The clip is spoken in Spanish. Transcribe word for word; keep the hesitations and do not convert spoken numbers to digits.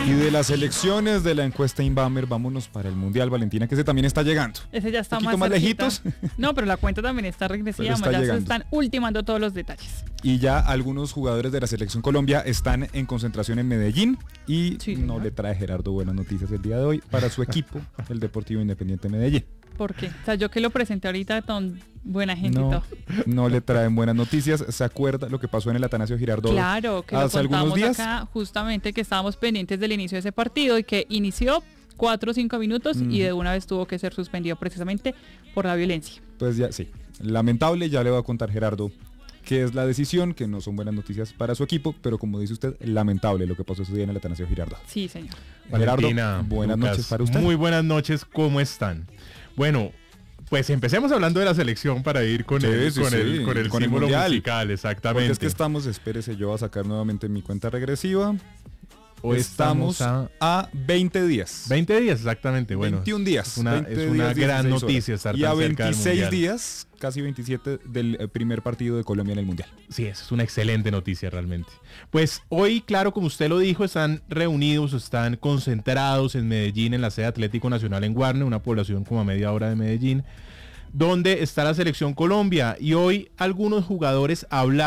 Y de las elecciones de la encuesta Inbamer, vámonos para el Mundial, Valentina, que ese también está llegando. Ese ya está un más, más cerquita. lejitos. No, pero la cuenta también está regresiva, está ya llegando. se están ultimando todos los detalles. Y ya algunos jugadores de la selección Colombia están en concentración en Medellín y Sí, no señor. le trae Gerardo buenas noticias el día de hoy para su equipo, el Deportivo Independiente Medellín. ¿Por qué? O sea, yo que lo presenté ahorita con buena gente y No, todo. no le traen buenas noticias. ¿Se acuerda lo que pasó en el Atanasio Girardot? Claro, que lo hace algunos contamos días? acá, justamente que estábamos pendientes del inicio de ese partido y que inició cuatro o cinco minutos Mm. y de una vez tuvo que ser suspendido precisamente por la violencia. Pues ya, sí. Lamentable, ya le va a contar Gerardo qué es la decisión, que no son buenas noticias para su equipo, pero como dice usted, lamentable lo que pasó ese día en el Atanasio Girardot. Sí, señor. Gerardo, Valentina, buenas Lucas, noches para usted. Muy buenas noches, ¿cómo están? Bueno, pues empecemos hablando de la selección para ir con Sí, el, sí, con sí, el, con el con el símbolo mundial. musical, exactamente. Porque es que estamos, espérese, yo voy a sacar nuevamente mi cuenta regresiva. Hoy Estamos a, a veinte días. veinte días, exactamente. Bueno, veintiún días. Es una, veinte es una días, gran dieciséis noticia horas. estar Y a tan cerca del veintiséis Mundial. días, casi veintisiete, del eh, primer partido de Colombia en el Mundial. Sí, eso es una excelente noticia realmente. Pues hoy, claro, como usted lo dijo, están reunidos, están concentrados en Medellín, en la sede Atlético Nacional en Guarne, una población como a media hora de Medellín, donde está la selección Colombia. Y hoy algunos jugadores hablaron